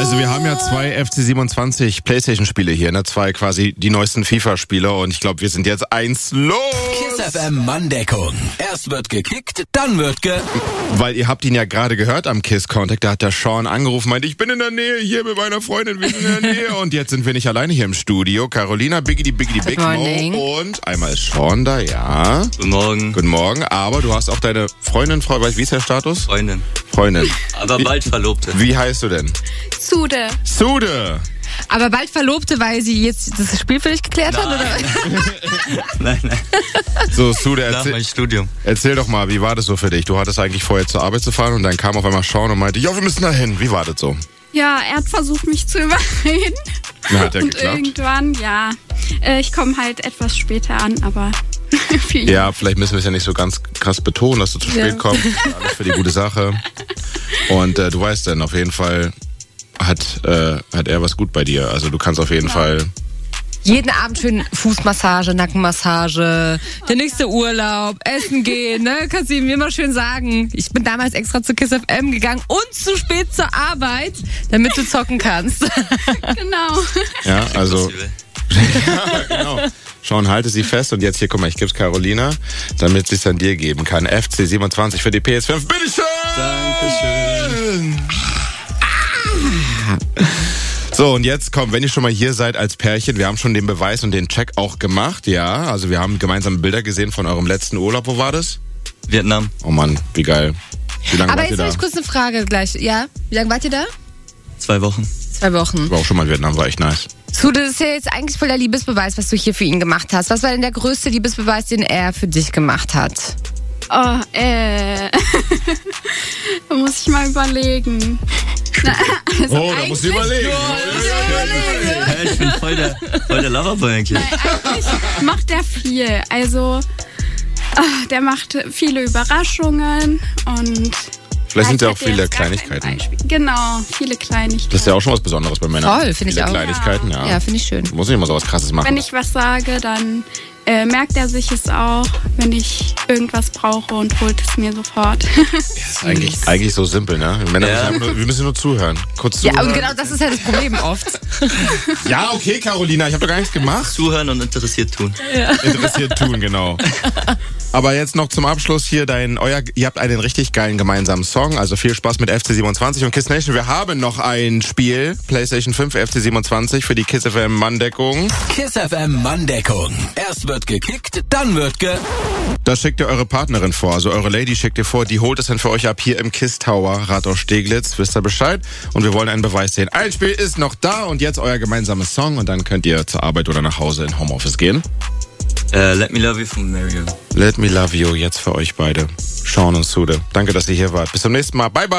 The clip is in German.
Also wir haben ja 2 FC27 Playstation-Spiele hier, ne? 2 quasi die neuesten FIFA-Spiele und ich glaube, wir sind jetzt 1 los! KISS FM Manndeckung. Erst wird gekickt, dann wird Weil ihr habt ihn ja gerade gehört am KISS Contact, da hat der Sean angerufen, meinte, ich bin in der Nähe hier mit meiner Freundin, wir sind in der Nähe und jetzt sind wir nicht alleine hier im Studio. Carolina, Biggity Big Mo und einmal ist Sean da, ja. Guten Morgen. Guten Morgen, aber du hast auch deine Freundin, wie ist der Status? Freundin. Aber bald Verlobte. Wie heißt du denn? Sude. Aber bald Verlobte, weil sie jetzt das Spiel für dich geklärt hat, oder? Nein. So, Sude, Nach meinem Studium. erzähl doch mal, wie war das so für dich? Du hattest eigentlich vorher zur Arbeit zu fahren und dann kam auf einmal Sean und meinte, ja, wir müssen da hin. Wie war das so? Ja, er hat versucht, mich zu überreden. Na, hat ja Und geklappt. irgendwann, ich komme halt etwas später an, aber Ja, vielleicht müssen wir es ja nicht so ganz krass betonen, dass du zu spät kommst. Alles für die gute Sache. Und du weißt dann, auf jeden Fall hat er was gut bei dir. Also du kannst auf jeden Fall... Jeden Abend schön Fußmassage, Nackenmassage, der nächste Urlaub, essen gehen, ne? Kannst du ihm immer schön sagen. Ich bin damals extra zu KISS FM gegangen und zu spät zur Arbeit, damit du zocken kannst. Genau. Ja, also... Ja, genau. Sean, halte sie fest und jetzt hier, guck mal, ich gebe es Carolina, damit sie es dann dir geben kann. FC27 für die PS5. Bitteschön! Dankeschön. So, und jetzt kommt, wenn ihr schon mal hier seid als Pärchen, wir haben schon den Beweis und den Check auch gemacht, ja. Also wir haben gemeinsame Bilder gesehen von eurem letzten Urlaub. Wo war das? Vietnam. Oh Mann, wie geil. Wie lange Aber wart ihr jetzt da? habe ich kurz eine Frage gleich. Ja? Wie lange wart ihr da? 2 Wochen. 2 Wochen. Ich war auch schon mal in Vietnam, war echt nice. So, das ist ja jetzt eigentlich voll der Liebesbeweis, was du hier für ihn gemacht hast. Was war denn der größte Liebesbeweis, den er für dich gemacht hat? Da muss ich mal überlegen. Also Da musst du überlegen. Ich bin voll der Loverboy eigentlich. eigentlich macht er viel. Also, der macht viele Überraschungen und... Vielleicht sind ja auch ich hätte viele jetzt gar kein Kleinigkeiten. Beispiel. Genau, viele Kleinigkeiten. Das ist ja auch schon was Besonderes bei Männern. Toll, finde ich Viele auch. Kleinigkeiten, ja. Ja, finde ich schön. Muss nicht immer so was Krasses machen. Wenn ich was sage, dann merkt er sich es auch, wenn ich irgendwas brauche und holt es mir sofort. Das ist eigentlich so simpel, ne? Männer wir müssen nur zuhören. Kurz Ja, zuhören. und genau das ist ja das Problem oft. Ja, okay, Carolina, ich habe doch gar nichts gemacht. Zuhören und interessiert tun. Interessiert tun, genau. Aber jetzt noch zum Abschluss hier ihr habt einen richtig geilen gemeinsamen Song, also viel Spaß mit FC27 und KISS Nation. Wir haben noch ein Spiel, PlayStation 5 FC27 für die KISS FM Manndeckung. KISS FM Manndeckung. Erst wird gekickt, dann wird Da schickt ihr eure Partnerin vor, also eure Lady schickt ihr vor, die holt es dann für euch ab hier im KISS Tower, Rathaus-Steglitz, wisst ihr Bescheid? Und wir wollen einen Beweis sehen. Ein Spiel ist noch da und jetzt euer gemeinsames Song und dann könnt ihr zur Arbeit oder nach Hause in Homeoffice gehen. Let Me Love You von Mario. Let Me Love You, jetzt für euch beide. Sean und Sude. Danke, dass ihr hier wart. Bis zum nächsten Mal. Bye, bye.